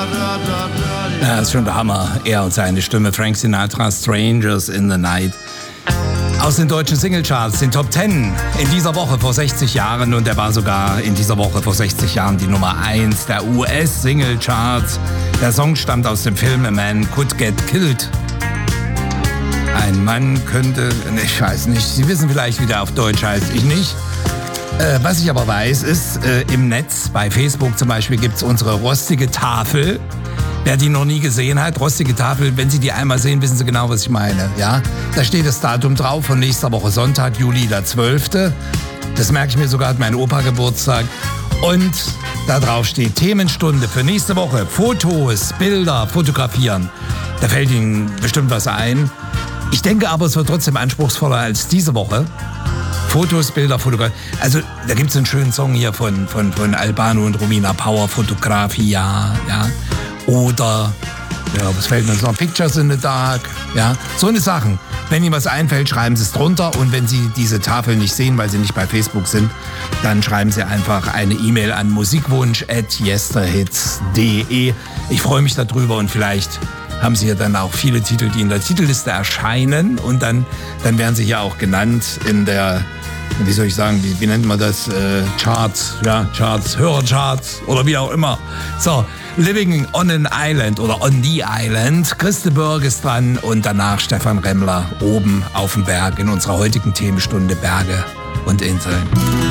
Ja, das ist schon der Hammer. Er und seine Stimme. Frank Sinatra, Strangers in the Night. Aus den deutschen Singlecharts, den Top 10 in dieser Woche vor 60 Jahren. Und er war sogar in dieser Woche vor 60 Jahren die Nummer 1 der US-Singlecharts. Der Song stammt aus dem Film A Man Could Get Killed. Ein Mann könnte, ich weiß nicht, Sie wissen vielleicht, wie der auf Deutsch heißt, ich nicht. Was ich aber weiß, ist, im Netz, bei Facebook zum Beispiel, gibt es unsere rostige Tafel. Wer die noch nie gesehen hat, rostige Tafel, wenn Sie die einmal sehen, wissen Sie genau, was ich meine. Ja? Da steht das Datum drauf von nächster Woche Sonntag, Juli der 12. Das merke ich mir sogar, hat mein Opa Geburtstag. Und da drauf steht Themenstunde für nächste Woche. Fotos, Bilder, fotografieren. Da fällt Ihnen bestimmt was ein. Ich denke aber, es wird trotzdem anspruchsvoller als diese Woche. Fotos, Bilder, Fotografie. Also da gibt es einen schönen Song hier von Albano und Romina Power, Fotografia, ja. Oder, ja, was fällt mir noch? Pictures in the Dark, ja. So eine Sachen. Wenn Ihnen was einfällt, schreiben Sie es drunter. Und wenn Sie diese Tafel nicht sehen, weil Sie nicht bei Facebook sind, dann schreiben Sie einfach eine E-Mail an musikwunsch@yesterhits.de. Ich freue mich darüber und vielleicht haben Sie ja dann auch viele Titel, die in der Titelliste erscheinen. Und dann werden Sie hier auch genannt in der, wie soll ich sagen, wie nennt man das? Charts, ja, Charts, Hörercharts oder wie auch immer. So, Living on an Island oder On the Island. Christe Berg ist dran und danach Stefan Remmler oben auf dem Berg in unserer heutigen Themenstunde Berge und Inseln.